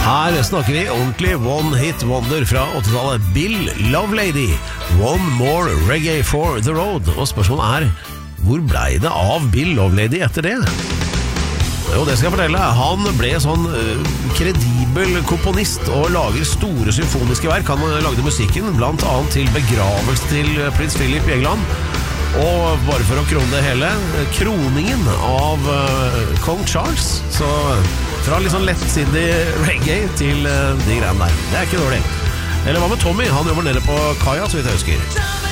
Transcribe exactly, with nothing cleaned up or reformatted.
Her snakker vi ordentlig one hit wonder fra åttitallet. Bill Lovelady, One More Reggae for the Road. Og spørsmålet er, hvor ble det av Bill Lovelady etter det? Jo, det skal jeg fortelle. Han ble sånn uh, kredibel komponist og lager store symfoniske verk. Han lagde musikken blant annet til begravelse til prins Philip i England. Og bare for å krone det hele, kroningen av uh, Kong Charles. Så fra litt sånn lettsindig reggae til uh, de greiene der. Det er ikke dårlig. Eller hva med Tommy? Han jobber nede på kaia, så vidt jeg husker.